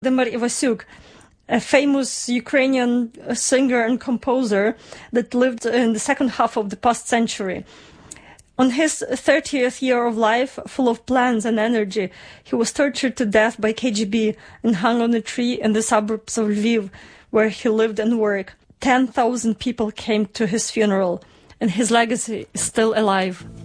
Vladimir Ivasyuk, a famous Ukrainian singer and composer that lived in the second half of the past century. On his 30th year of life, full of plans and energy, he was tortured to death by KGB and hung on a tree in the suburbs of Lviv, where he lived and worked. 10,000 people came to his funeral, and his legacy is still alive.